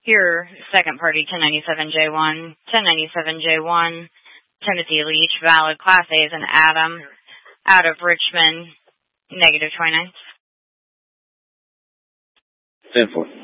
Your second party, 1097J1, 1097J1, Timothy Leach, valid. Class A is an Adam, out of Richmond, negative 29. 10-4.